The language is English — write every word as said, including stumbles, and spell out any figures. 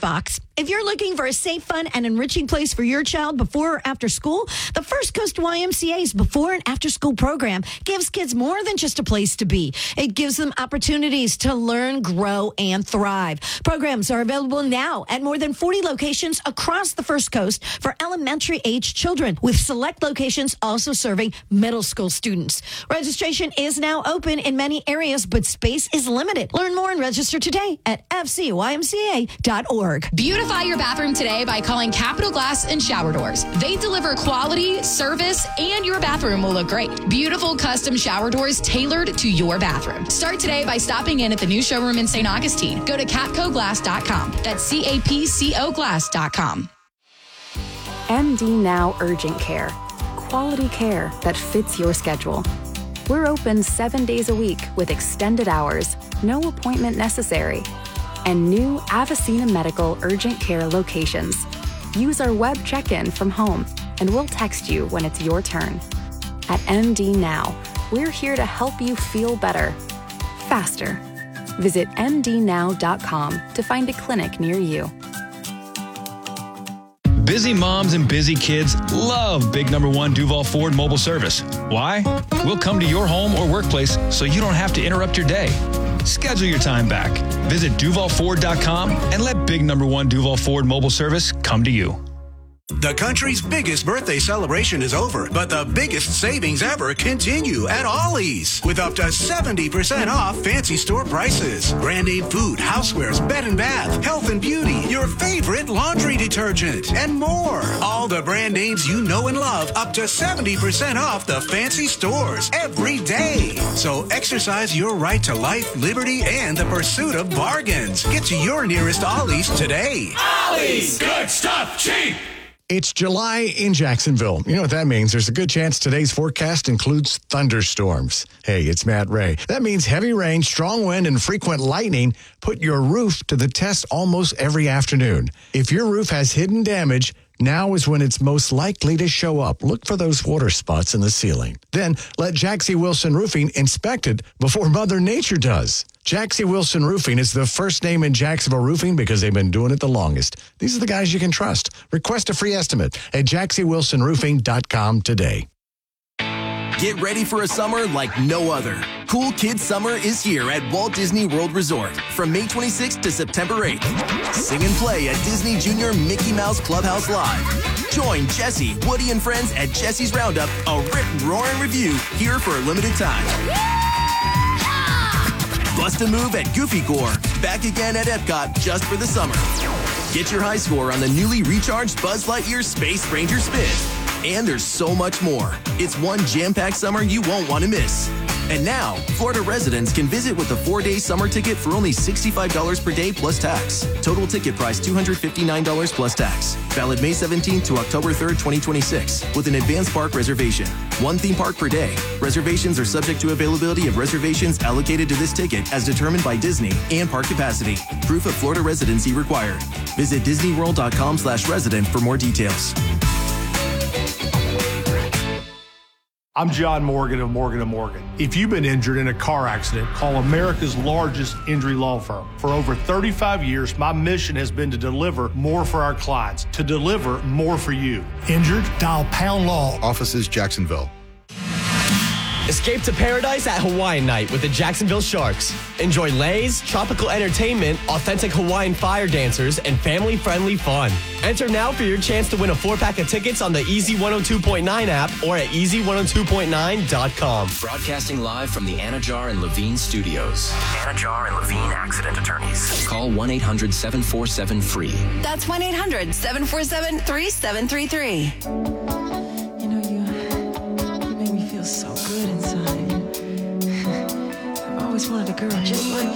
Lunchbox. If you're looking for a safe, fun, and enriching place for your child before or after school, the First Coast Y M C A's before and after school program gives kids more than just a place to be. It gives them opportunities to learn, grow, and thrive. Programs are available now at more than forty locations across the First Coast for elementary age children, with select locations also serving middle school students. Registration is now open in many areas, but space is limited. Learn more and register today at f c y m c a dot org. Beautify your bathroom today by calling Capital Glass and Shower Doors. They deliver quality, service, and your bathroom will look great. Beautiful custom shower doors tailored to your bathroom. Start today by stopping in at the new showroom in Saint Augustine. Go to capco glass dot com. That's C A P C O glass dot com. M D Now Urgent Care. Quality care that fits your schedule. We're open seven days a week with extended hours, no appointment necessary, and new Avicena Medical Urgent Care locations. Use our web check-in from home, and we'll text you when it's your turn. At M D Now, we're here to help you feel better, faster. Visit m d now dot com to find a clinic near you. Busy moms and busy kids love Big Number One Duval Ford Mobile Service. Why? We'll come to your home or workplace so you don't have to interrupt your day. Schedule your time back. Visit duval ford dot com and let Big Number One Duval Ford Mobile Service come to you. The country's biggest birthday celebration is over, but the biggest savings ever continue at Ollie's with up to seventy percent off fancy store prices. Brand name food, housewares, bed and bath, health and beauty, your favorite laundry detergent, and more. All the brand names you know and love, up to seventy percent off the fancy stores every day. So exercise your right to life, liberty, and the pursuit of bargains. Get to your nearest Ollie's today. Ollie's, good stuff, cheap. It's July in Jacksonville. You know what that means. There's a good chance today's forecast includes thunderstorms. Hey, it's Matt Ray. That means heavy rain, strong wind, and frequent lightning put your roof to the test almost every afternoon. If your roof has hidden damage, now is when it's most likely to show up. Look for those water spots in the ceiling. Then let Jaxie Wilson Roofing inspect it before Mother Nature does. Jaxie Wilson Roofing is the first name in Jacksonville roofing because they've been doing it the longest. These are the guys you can trust. Request a free estimate at jaxie wilson roofing dot com today. Get ready for a summer like no other. Cool Kids Summer is here at Walt Disney World Resort from May twenty-sixth to September eighth. Sing and play at Disney Junior Mickey Mouse Clubhouse Live. Join Jesse, Woody, and friends at Jesse's Roundup, a rip, roaring review here for a limited time. Bust a move at Goofy Gore, back again at Epcot just for the summer. Get your high score on the newly recharged Buzz Lightyear Space Ranger Spin. And there's so much more. It's one jam-packed summer you won't want to miss. And now, Florida residents can visit with a four-day summer ticket for only sixty-five dollars per day plus tax. Total ticket price two hundred fifty-nine dollars plus tax. Valid May seventeenth to October third, twenty twenty-six, with an advanced park reservation. One theme park per day. Reservations are subject to availability of reservations allocated to this ticket as determined by Disney and park capacity. Proof of Florida residency required. Visit disney world dot com slash resident for more details. I'm John Morgan of Morgan and Morgan. If you've been injured in a car accident, call America's largest injury law firm. For over thirty-five years, my mission has been to deliver more for our clients, to deliver more for you. Injured? Dial Pound Law. Offices Jacksonville. Escape to paradise at Hawaiian Night with the Jacksonville Sharks. Enjoy lays, tropical entertainment, authentic Hawaiian fire dancers, and family-friendly fun. Enter now for your chance to win a four-pack of tickets on the Easy one oh two point nine app or at easy one oh two point nine dot com. Broadcasting live from the Anajar and Levine studios. Anajar and Levine Accident Attorneys. Call one eight hundred seven four seven free. That's one eight hundred seven four seven three seven three three. You know, you, you make me feel so good inside. I've always wanted a girl just like